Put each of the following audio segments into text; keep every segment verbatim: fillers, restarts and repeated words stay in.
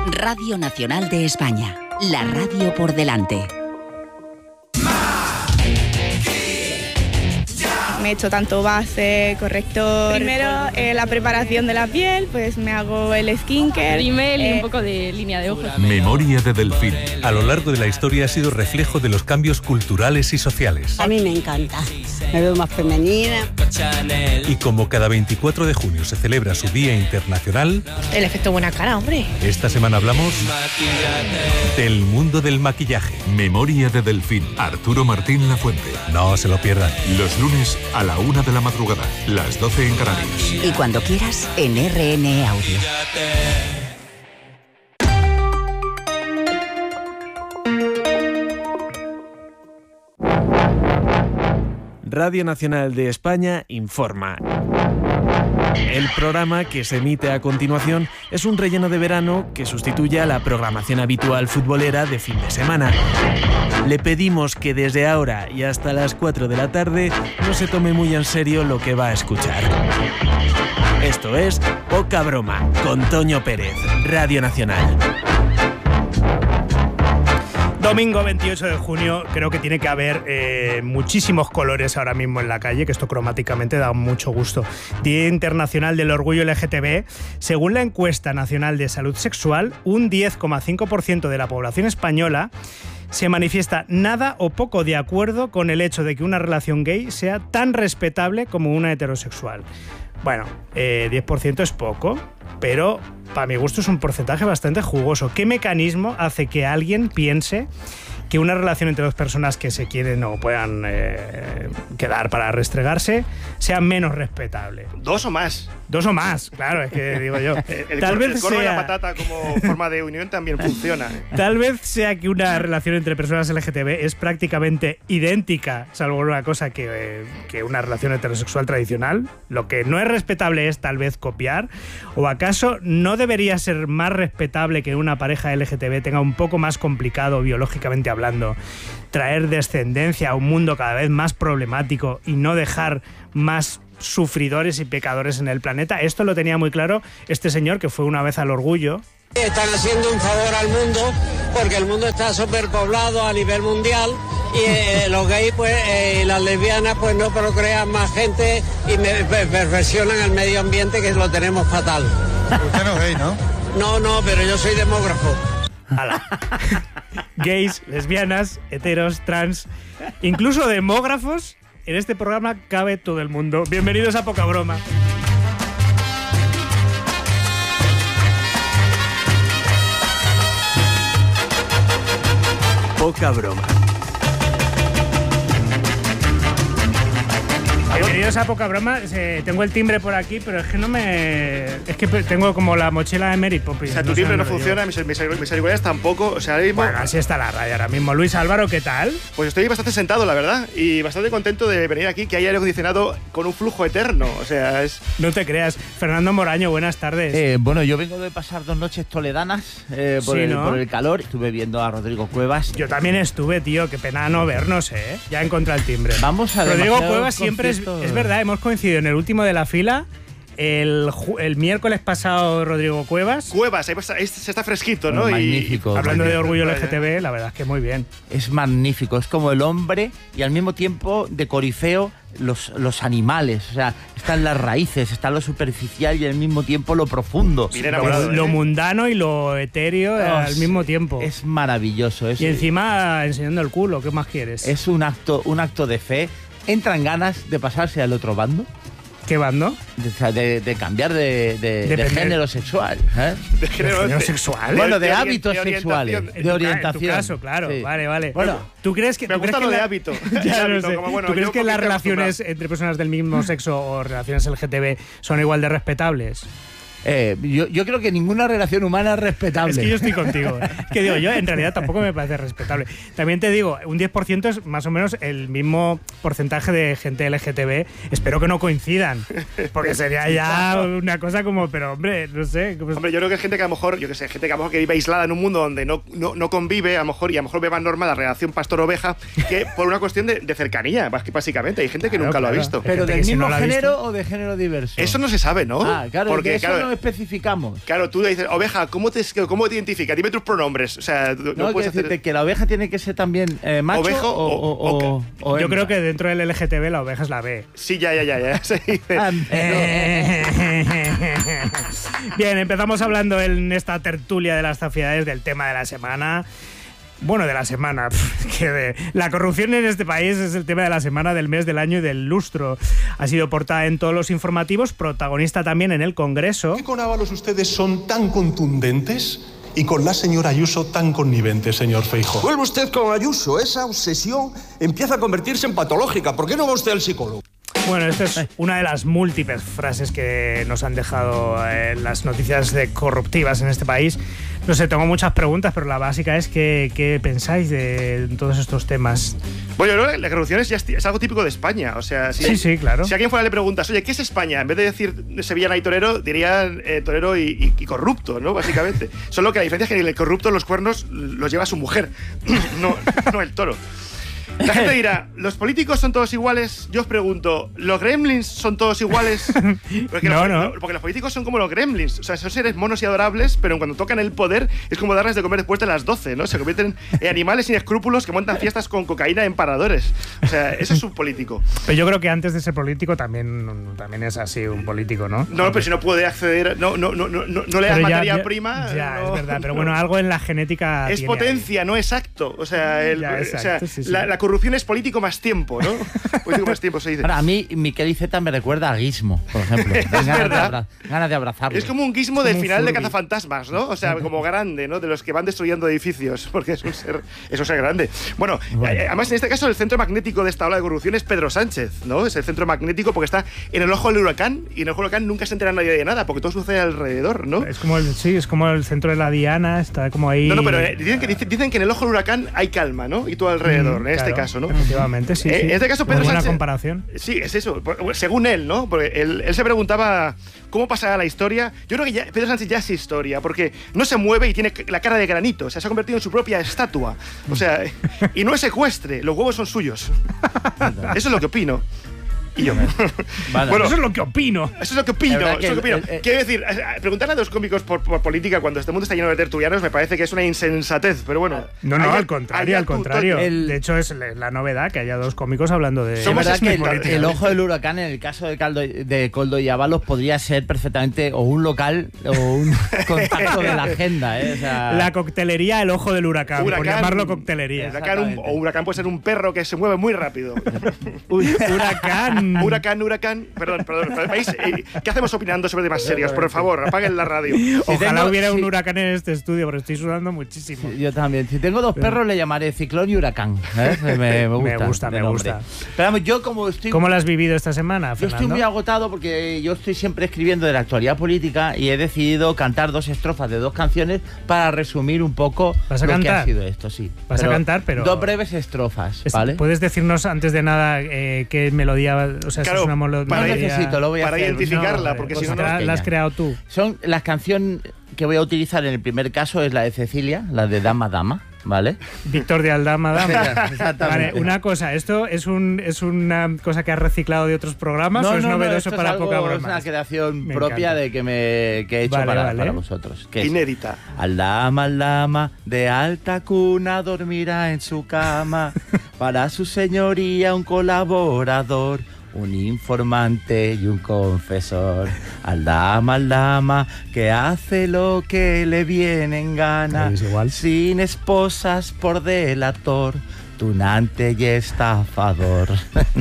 Radio Nacional de España. La radio por delante. Me he hecho tanto base, corrector. Primero eh, la preparación de la piel, pues me hago el skincare. Rímel eh, y un poco de línea de ojos. Memoria de Delfín. A lo largo de la historia ha sido reflejo de los cambios culturales y sociales. A mí me encanta. Me veo más femenina. Y como cada veinticuatro de junio se celebra su Día Internacional, El efecto buena cara, hombre. esta semana hablamos del mundo del maquillaje. Memoria de Delfín. Arturo Martín Lafuente. No se lo pierdan. Los lunes a la una de la madrugada, las doce en Canarias. Y cuando quieras, en R N Audio. Radio Nacional de España informa. El programa que se emite a continuación es un relleno de verano que sustituye a la programación habitual futbolera de fin de semana. Le pedimos que desde ahora y hasta las cuatro de la tarde no se tome muy en serio lo que va a escuchar. Esto es Poca Broma, con Toño Pérez, Radio Nacional. Domingo veintiocho de junio, creo que tiene que haber eh, muchísimos colores ahora mismo en la calle, que esto cromáticamente da mucho gusto. Día Internacional del Orgullo L G T B. Según la encuesta nacional de salud sexual, un diez coma cinco por ciento de la población española se manifiesta nada o poco de acuerdo con el hecho de que una relación gay sea tan respetable como una heterosexual. Bueno, eh, diez por ciento es poco, pero para mi gusto es un porcentaje bastante jugoso. ¿Qué mecanismo hace que alguien piense que una relación entre dos personas que se quieren o puedan eh, quedar para restregarse sea menos respetable? Dos o más. Dos o más, claro, es que digo yo. El, Tal el, vez el corno sea... de la patata como forma de unión también funciona. Tal vez sea que una relación entre personas L G T B es prácticamente idéntica, salvo una cosa que, eh, que una relación heterosexual tradicional. Lo que no es respetable es tal vez copiar. ¿O acaso no debería ser más respetable que una pareja L G T B tenga un poco más complicado biológicamente hablando traer descendencia a un mundo cada vez más problemático y no dejar más sufridores y pecadores en el planeta? Esto lo tenía muy claro este señor que fue una vez al Orgullo. Están haciendo un favor al mundo porque el mundo está superpoblado a nivel mundial y eh, los gays pues, eh, y las lesbianas pues no procrean más gente y me, me, perfeccionan el medio ambiente, que lo tenemos fatal. Usted no es gay, ¿no? No, no, pero yo soy demógrafo. Ala. Gays, lesbianas, heteros, trans, incluso demógrafos. En este programa cabe todo el mundo. Bienvenidos a Poca Broma. Poca Broma. Bienvenidos a Poca Broma. Eh, tengo el timbre por aquí, pero es que no me... Es que tengo como la mochila de Mary Poppins. O sea, tu no timbre no yo. funciona, mis, mis, mis auriculares tampoco. O sea, ahora mismo... Bueno, así está la radio ahora mismo. Luis Álvaro, ¿qué tal? Pues estoy bastante sentado, la verdad, y bastante contento de venir aquí, que hay aire acondicionado con un flujo eterno. O sea, es... No te creas. Fernando Moraño, buenas tardes. Eh, bueno, yo vengo de pasar dos noches toledanas eh, por, Sí, el, ¿no? por el calor. Estuve viendo a Rodrigo Cuevas. Yo también estuve, tío. Qué pena no vernos, ¿eh? Ya encontré el timbre. Vamos a Rodrigo demasiados Cuevas siempre es, conciertos. es verdad, hemos coincidido en el último de la fila. El, el miércoles pasado, Rodrigo Cuevas. Cuevas, ahí está- ahí se está fresquito, ¿no? Oh, magnífico. Hablando de orgullo Vaya. L G T B, la verdad es que muy bien. Es magnífico. Es como el hombre y al mismo tiempo de corifeo los, los animales. O sea, están las raíces, está lo superficial y al mismo tiempo lo profundo. Bien Lo, enamorado, lo ¿eh? mundano y lo etéreo Oh, al sí. mismo tiempo. Es maravilloso. Es, Y encima enseñando el culo, ¿qué más quieres? es un acto, un acto de fe. Entran ganas de pasarse al otro bando. ¿Qué bando? De, de- de cambiar de, de- de Depende. género sexual. ¿eh? De género, género de- sexual. Bueno, de, de orien- hábitos de sexuales. orientación. En De tu ca- orientación. En tu caso, claro. Sí. Vale, vale. Bueno, ¿tú crees que Me tú crees gusta que lo de la- hábito. Ya De lo hábito, sé. como, bueno, ¿Tú crees yo que las porque estoy relaciones entre personas del mismo sexo o relaciones L G T B son igual de respetables? Eh, yo, yo creo que ninguna relación humana es respetable. Es que yo estoy contigo. Es que digo, yo en realidad tampoco me parece respetable. También te digo, un diez por ciento es más o menos el mismo porcentaje de gente L G T B. Espero que no coincidan, porque sería ya una cosa como, pero hombre, no sé. Como... Hombre, yo creo que hay gente que a lo mejor, yo que sé, gente que a lo mejor que vive aislada en un mundo donde no, no, no convive, a lo mejor, y a lo mejor ve más normal la relación pastor-oveja que por una cuestión de, de cercanía, bas- básicamente. Hay gente que Claro, nunca lo ha claro. visto. ¿Pero gente del que si mismo no lo ha género visto. o de género diverso? Eso no se sabe, ¿no? Ah, claro, Porque, de eso claro, no especificamos. Claro, tú dices, oveja, ¿cómo te, cómo te identificas? Dime tus pronombres. O sea, no, no puedes decirte hacer... que la oveja tiene que ser también eh, macho ovejo o, o, o, o, o yo creo que dentro del L G T B la oveja es la B. Sí, ya, ya, ya. ya se dice. Bien, empezamos hablando en esta tertulia de las zafiedades del tema de la semana. Bueno, de la semana, que de, la corrupción en este país es el tema de la semana, del mes, del año y del lustro. Ha sido portada en todos los informativos, protagonista también en el Congreso. ¿Por qué con Ábalos ustedes son tan contundentes y con la señora Ayuso tan connivente, señor Feijóo? Vuelve usted con Ayuso, esa obsesión empieza a convertirse en patológica. ¿Por qué no va usted al psicólogo? Bueno, esta es una de las múltiples frases que nos han dejado eh, las noticias de corruptivas en este país. No sé, tengo muchas preguntas, pero la básica es que, ¿qué pensáis de todos estos temas? Bueno, yo creo que la corrupción es, ya es algo típico de España. O sea, si, sí, sí, claro. Si a alguien fuera le preguntas, oye, ¿qué es España? En vez de decir sevillana y torero, dirían eh, torero y, y, y corrupto, ¿no? Básicamente. Solo que la diferencia es que el corrupto los cuernos los lleva su mujer, no, no el toro. La gente dirá, ¿los políticos son todos iguales? Yo os pregunto, ¿los gremlins son todos iguales? Porque, no, los, no. porque los políticos son como los gremlins. O sea, son seres monos y adorables, pero cuando tocan el poder es como darles de comer después de las doce, ¿no? Se convierten en animales sin escrúpulos que montan fiestas con cocaína en paradores. O sea, eso es un político. Pero yo creo que antes de ser político también, también es así un político, ¿no? No, pero si no puede acceder, no, no, no, no, no le das materia ya, prima. Ya, no, es verdad, pero bueno, algo en la genética. Es potencia, ahí. No exacto. O sea, el, ya, exacto, o sea sí, sí. La, la corrupción es político más tiempo, ¿no? Político más tiempo se dice. Ahora, a mí, Miquel Iceta me recuerda a Gizmo, por ejemplo. Es ganas, verdad. De abra- ganas de abrazarlo. Es como un Gizmo del un final Furby. de Cazafantasmas, ¿no? O sea, como grande, ¿no? De los que van destruyendo edificios, porque es un ser, es un ser grande. Bueno, bueno, además en este caso el centro magnético de esta ola de corrupción es Pedro Sánchez, ¿no? Es el centro magnético porque está en el ojo del huracán y en el ojo del huracán nunca se entera nadie de nada porque todo sucede alrededor, ¿no? Es como el, sí, es como el centro de la Diana, está como ahí. No, no, pero eh, dicen, que, dicen que en el ojo del huracán hay calma, ¿no? Y todo alrededor, mm, en este claro, caso, ¿no? Efectivamente, sí. Eh, sí. En este caso, Pedro Muy buena Sánchez. comparación. Sí, es eso. Según él, ¿no? Porque él, él se preguntaba cómo pasará la historia. Yo creo que ya, Pedro Sánchez ya es historia, porque no se mueve y tiene la cara de granito. O sea, se ha convertido en su propia estatua. O sea, y no es ecuestre, los huevos son suyos. Eso es lo que opino. Y yo. Vale. Bueno, eso es lo que opino. Eso es lo que opino. Eso que es lo que opino. el, el, Quiero decir, preguntarle a dos cómicos por, por política cuando este mundo está lleno de tertulianos me parece que es una insensatez, pero bueno. No, no, allá, al contrario, al contrario. El, de hecho, es la novedad que haya dos cómicos hablando de. Es verdad que el, el ojo del huracán, en el caso de, Caldo, de Koldo y Ábalos, podría ser perfectamente o un local o un contacto de la agenda. ¿eh? O sea, la coctelería, el ojo del huracán, huracán por llamarlo coctelería. Huracán, un, o huracán puede ser un perro que se mueve muy rápido. Huracán. Huracán, huracán. Perdón, perdón. ¿Veis? ¿Qué hacemos opinando sobre temas serios? Por favor, apaguen la radio. Ojalá si tengo, hubiera si, un huracán en este estudio, pero estoy sudando muchísimo. Yo también. Si tengo dos perros, le llamaré Ciclón y Huracán. ¿eh? Me, me gusta. Me gusta, me gusta. Pero vamos, yo como estoy. ¿Cómo lo has vivido esta semana, Fernando? Yo estoy muy agotado porque yo estoy siempre escribiendo de la actualidad política y he decidido cantar dos estrofas de dos canciones para resumir un poco ¿Vas a lo cantar? que ha sido esto, sí. Vas pero a cantar, pero. Dos breves estrofas, ¿vale? ¿Puedes decirnos antes de nada eh, qué melodía? O sea, claro, si es una melodía. No necesito, lo voy a para hacer. identificarla, no, porque pues si no, no. La has creado tú. Son las canciones que voy a utilizar en el primer caso, es la de Cecilia, la de Dama Dama, ¿vale? Víctor de Aldama Dama. Exactamente. Vale, una cosa, ¿esto es, un, es una cosa que has reciclado de otros programas no, o es no, novedoso no, para es algo, poca broma? Es una creación Me propia encanta. de que, me, que he hecho vale, para, vale. para vosotros. Que inédita. Es, Aldama, Aldama, de alta cuna dormirá en su cama, para su señoría un colaborador, un informante y un confesor. Aldama, Aldama, que hace lo que le viene en gana, sin esposas por delator, tunante y estafador.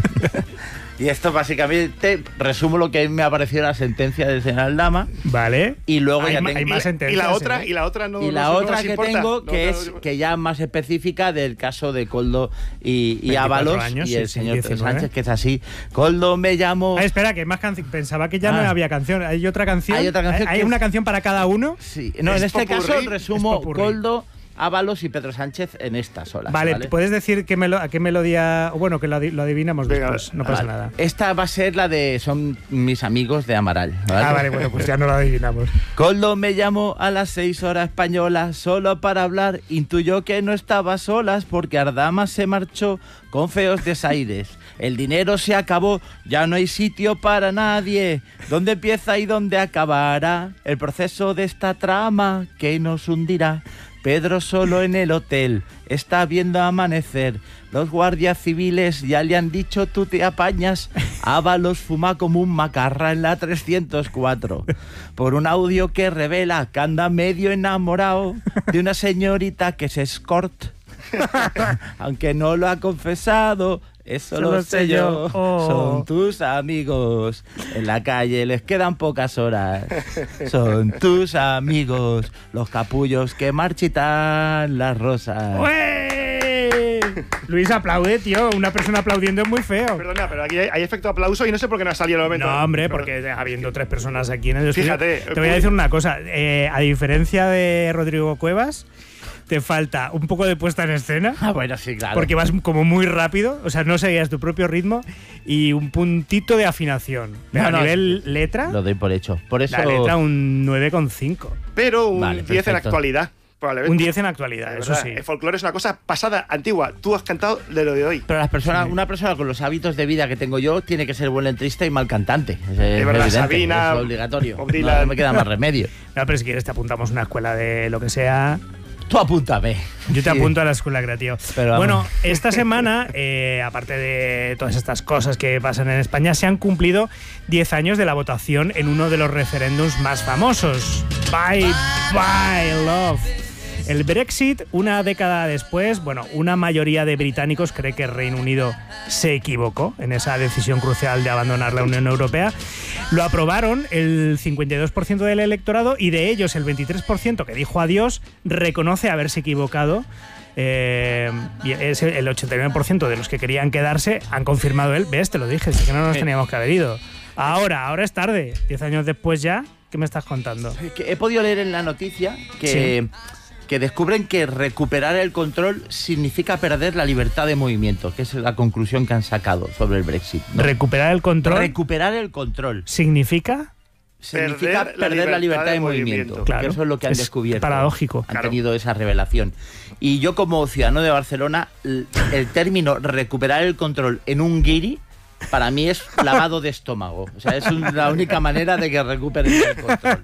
Y esto básicamente resumo lo que me ha parecido la sentencia del señor Aldama. Vale. Y luego hay ya ma, tengo hay más sentencias. Y la otra, ¿eh? y la otra no. Y la no, otra no que importa. tengo, no, que no, es no, que ya más específica del caso de Koldo y, y Ábalos años, y sí, el sí, señor diecinueve. Sánchez, que es así. Koldo me llamó. Ah, espera, que hay más canciones. Pensaba que ya Ah. no había canción. ¿Hay otra canción? Hay otra canción. ¿Hay, hay que una es... canción para cada uno? Sí. No, es en este popurrí, caso resumo Koldo Ábalos y Pedro Sánchez en estas olas. Vale, ¿vale? ¿puedes decir qué, melo, a qué melodía? Bueno, que lo, lo adivinamos Venga, después, no pasa Vale. nada. Esta va a ser la de Son mis amigos de Amaral. ¿vale? Ah, vale, bueno, pues ya no lo adivinamos. Coldo me llamó a las seis horas españolas solo para hablar. Intuyó que no estaba solas porque Ardama se marchó con feos desaires. El dinero se acabó, ya no hay sitio para nadie. ¿Dónde empieza y dónde acabará el proceso de esta trama que nos hundirá? Pedro solo en el hotel, está viendo amanecer. Los guardias civiles ya le han dicho tú te apañas. Ábalos fuma como un macarra en la trescientos cuatro. Por un audio que revela que anda medio enamorado de una señorita que es escort. Aunque no lo ha confesado, eso lo sé yo. Oh. Son tus amigos. En la calle les quedan pocas horas. Son tus amigos, los capullos que marchitan las rosas. ¡Ué! Luis, aplaude, tío. Una persona aplaudiendo es muy feo. Perdona, pero aquí hay, hay efecto aplauso y no sé por qué no ha salido el momento. No, hombre, Pero- porque habiendo tres personas aquí en el estudio. Fíjate, Te voy a decir una cosa. Eh, a diferencia de Rodrigo Cuevas, te falta un poco de puesta en escena. Ah, bueno, sí, claro. Porque vas como muy rápido, o sea, no seguías tu propio ritmo, y un puntito de afinación. Pero No, a no, nivel letra, Lo doy por hecho. Por eso. la letra un nueve coma cinco. Pero un Vale, diez en perfecto. actualidad, probablemente. Un diez en actualidad, De eso verdad, sí. El folclore es una cosa pasada, antigua. Tú has cantado de lo de hoy. Pero las personas, una persona con los hábitos de vida que tengo yo tiene que ser buen letrista y mal cantante. Es, es verdad, evidente, Sabina, es obligatorio. Bob No, Dylan. no me queda más remedio. No, pero si quieres te apuntamos a una escuela de lo que sea. Tú apúntame. Yo te Sí. apunto a la escuela creativa. Pero vamos. Bueno, esta semana, eh, aparte de todas estas cosas que pasan en España, se han cumplido diez años de la votación en uno de los referéndums más famosos. Bye, bye, love. El Brexit, una década después, bueno, una mayoría de británicos cree que el Reino Unido se equivocó en esa decisión crucial de abandonar la Unión Europea. Lo aprobaron el cincuenta y dos por ciento del electorado y de ellos el veintitrés por ciento que dijo adiós reconoce haberse equivocado. Eh, y es el ochenta y nueve por ciento de los que querían quedarse han confirmado él. ¿Ves? Te lo dije, sí que no nos Sí. teníamos que haber ido. Ahora, ahora es tarde. Diez años después ya, ¿qué me estás contando? Que he podido leer en la noticia que, que descubren que recuperar el control significa perder la libertad de movimiento, que es la conclusión que han sacado sobre el Brexit, ¿no? Recuperar el control Recuperar el control significa... significa perder, la libertad de movimiento. Claro. Que eso es lo que han Es descubierto. paradójico. Han Claro. tenido esa revelación. Y yo, como ciudadano de Barcelona, el, el término recuperar el control en un guiri, para mí es lavado de estómago. O sea, es un- la única manera de que recuperen el control.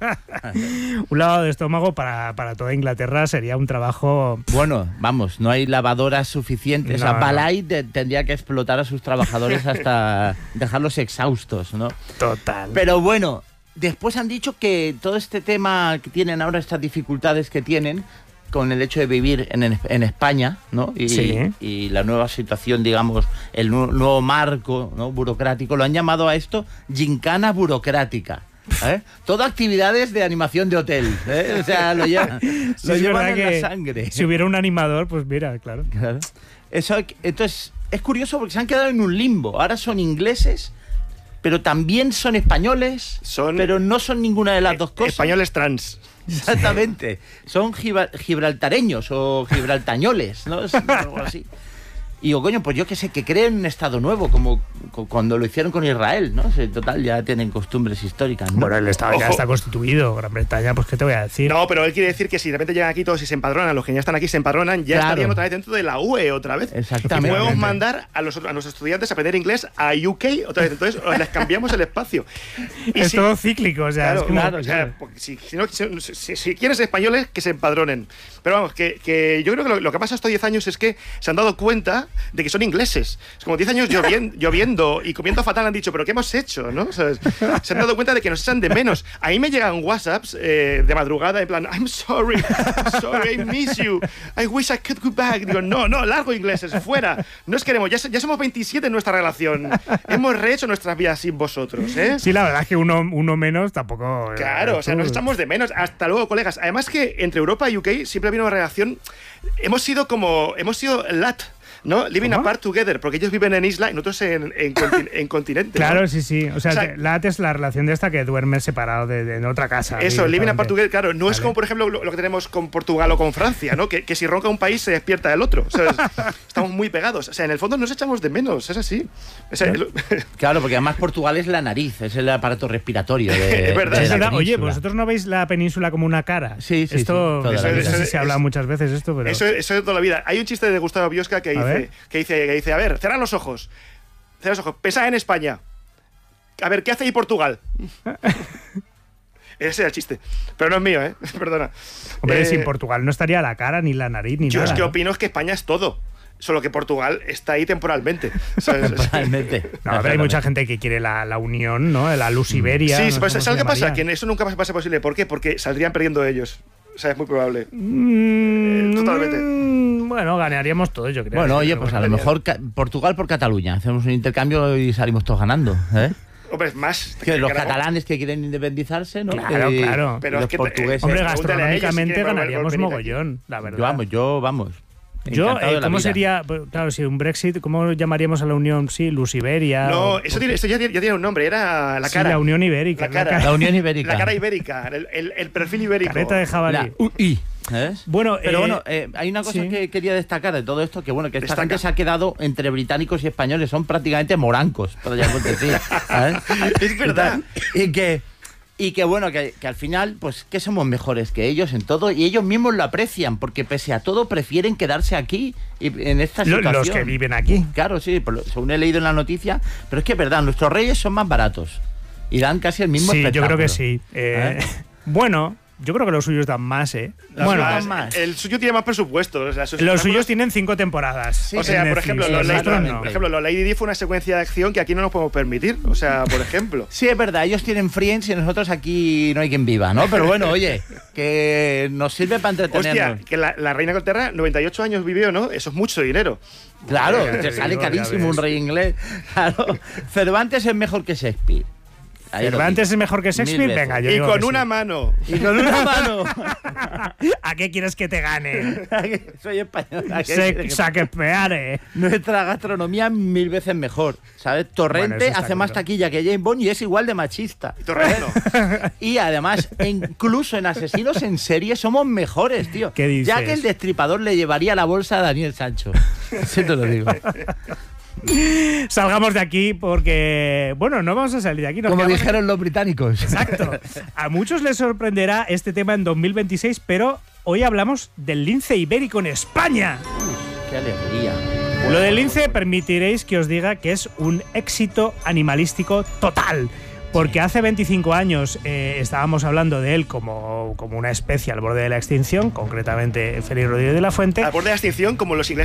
Un lavado de estómago para, para toda Inglaterra sería un trabajo... Bueno, vamos, no hay lavadoras suficientes. No, o sea, no. Balay de- tendría que explotar a sus trabajadores hasta dejarlos exhaustos, ¿no? Total. Pero bueno, después han dicho que todo este tema que tienen ahora, estas dificultades que tienen con el hecho de vivir en, en España, ¿no? Y, Sí. y la nueva situación, digamos, el nu- nuevo marco, ¿no?, burocrático, lo han llamado a esto gincana burocrática. ¿eh? Todo actividades de animación de hotel. ¿eh? O sea, lo, llevan, Sí, lo es llevan verdad en que la sangre. Si hubiera un animador, pues mira, claro. Claro. Eso, entonces, es curioso porque se han quedado en un limbo. Ahora son ingleses, pero también son españoles, Son- pero no son ninguna de las dos cosas. Españoles trans. Exactamente. Son giba- gibraltareños o gibraltañoles, ¿no? Es algo así. Y digo, coño, pues yo qué sé, que creen un Estado nuevo, como cu- cuando lo hicieron con Israel, ¿no? O sea, en total, ya tienen costumbres históricas, ¿no? Bueno, el Estado ya Ojo. está constituido. Gran Bretaña, pues ¿qué te voy a decir? No, pero él quiere decir que si de repente llegan aquí todos y se empadronan, los que ya están aquí se empadronan, ya Claro. estarían otra vez dentro de la U E otra vez. Exactamente. Y podemos mandar a los, a los estudiantes a aprender inglés a U K otra vez. Entonces les cambiamos el espacio. Y es si- todo cíclico, o sea, Claro, es como... claro, o sea, porque si, si, no- si- si- si quieres españoles, que se empadronen. Pero vamos, que, que yo creo que lo, lo que ha pasado estos diez años es que se han dado cuenta de que son ingleses. Es como diez años lloviendo, lloviendo y comiendo fatal, han dicho, ¿pero qué hemos hecho? ¿no? O sea, se han dado cuenta de que nos echan de menos. A mí me llegan WhatsApps eh, de madrugada en plan, I'm sorry, I'm sorry, I miss you, I wish I could go back. Digo, no, no, largo ingleses, fuera. No os queremos, ya, ya somos veintisiete en nuestra relación. Hemos rehecho nuestras vidas sin vosotros, ¿eh? Sí, la verdad es que uno, uno menos tampoco... eh, Claro, o sea, nos echamos de menos. Hasta luego, colegas. Además que entre Europa y U K siempre ha habido una relación... Hemos sido como... Hemos sido lat... ¿no? Living ¿Cómo? apart together, porque ellos viven en isla y nosotros en, en, conti en continente. Claro, ¿no? sí, sí. O sea, O sea, lat es la relación de esta que duermes separado de, de en otra casa. Eso, living apart together, claro, no Vale. es como, por ejemplo, lo, lo que tenemos con Portugal o con Francia, ¿no? Que, que si ronca un país se despierta el otro. O sea, es- estamos muy pegados. O sea, en el fondo nos echamos de menos, es así. O sea, lo- Claro, porque además Portugal es la nariz, es el aparato respiratorio de, Es verdad. de Es la verdad. Oye, península. ¿vosotros no veis la península como una cara? Sí, sí, Esto, sí, toda eso, la no vida. sé si Eso se ha es- hablado muchas veces esto, pero... Eso, eso es de toda la vida. Hay un chiste de Gustavo Biosca que A dice, ver. que dice, que dice, a ver, cerrad los ojos. Cerrad los ojos. Pensad en España. A ver, ¿qué hace ahí Portugal? Ese era el chiste. Pero no es mío, ¿eh? Perdona. Hombre, Eh, sin Portugal no estaría la cara, ni la nariz, ni Yo nada. es que ¿no? opino es que España es todo. Solo que Portugal está ahí temporalmente. ¿Sabes? Temporalmente. No, pero hay mucha gente que quiere la, la unión, ¿no? La luz Iberia. Sí, no sé pues, cómo ¿sabes se qué pasa? llamaría. Que eso nunca va a ser posible. ¿Por qué? Porque saldrían perdiendo ellos. O sea, es muy probable. Mm, Eh, totalmente. mm, Bueno, ganaríamos todos, yo creo. Bueno, oye, Pero pues a bueno, lo mejor ca- Portugal por Cataluña. Hacemos un intercambio y salimos todos ganando. ¿eh? Hombre, es más. Que los ganamos. catalanes que quieren independizarse, ¿no? Claro, Y- claro. y Pero los es que te- portugueses. Hombre, Pregúntale a ellos si gastronómicamente quieren volver- ganaríamos volver a ir mogollón, la verdad. Yo vamos, yo vamos. Yo, Encantado eh, de la ¿cómo vida. sería? Pues, claro, si un Brexit, ¿cómo llamaríamos a la Unión? Sí, Luz Iberia. No, o- eso, tiene, eso ya, tiene- ya tiene un nombre. Era la sí, cara. la Unión Ibérica. La cara. La Unión Ibérica. La cara ibérica. El, el- el perfil ibérico. Careta de jabalí. La U I. ¿sabes? Bueno, Pero eh, bueno, eh, hay una cosa sí. que quería destacar de todo esto, que bueno, que esta Destaca. gente se ha quedado entre británicos y españoles, son prácticamente morancos, podríamos decir. ¿sabes? Es verdad. Y que, y que bueno, que, que al final, pues que somos mejores que ellos en todo, y ellos mismos lo aprecian, porque pese a todo prefieren quedarse aquí y en esta Lo- situación. los que viven aquí. Claro, sí, por lo- según he leído en la noticia, pero es que es verdad, nuestros reyes son más baratos y dan casi el mismo Sí, yo espectáculo. creo que sí. Eh, ¿Eh? Bueno, yo creo que los suyos dan más, ¿eh? Las Bueno, más- más. El suyo tiene más presupuesto. O sea, sus los espectáculos- suyos tienen cinco temporadas. O sea, en por Netflix. ejemplo, sí, lo, los Lady- nuestros exactamente. no. por ejemplo, lo Lady Di fue una secuencia de acción que aquí no nos podemos permitir. O sea, por ejemplo. Sí, es verdad, ellos tienen Friends y nosotros aquí no hay quien viva, ¿no? Pero bueno, oye, que nos sirve para entretenernos. Hostia, que la, la reina de Inglaterra noventa y ocho años vivió, ¿no? Eso es mucho dinero. Claro, Ya te te sale digo, ya carísimo un ves. rey inglés. Claro. Cervantes es mejor que Shakespeare. Ahí lo ¿Cervantes digo. es mejor que Shakespeare? Mil veces. Venga, yo Y digo con que una sí. mano. Y con una mano. ¿A qué quieres que te gane? Soy español. ¿a qué Se, quieres que- saquepeare. Nuestra gastronomía mil veces mejor. ¿Sabes? Torrente Bueno, eso está hace más claro. taquilla que James Bond y es igual de machista. Y Torreno. Y además, incluso en asesinos en serie somos mejores, tío. ¿Qué dices? Ya que el destripador le llevaría la bolsa a Daniel Sancho. Sí te lo digo. Salgamos de aquí porque, bueno, no vamos a salir de aquí. nos Como quedamos- dijeron los británicos. Exacto. A muchos les sorprenderá este tema en dos mil veintiséis, pero hoy hablamos del lince ibérico en España. Qué alegría. Lo del lince permitiréis que os diga que es un éxito animalístico total. Porque hace veinticinco años eh, estábamos hablando de él como, como una especie al borde de la extinción, concretamente Félix Rodríguez de la Fuente. Al borde de la extinción, como los ingleses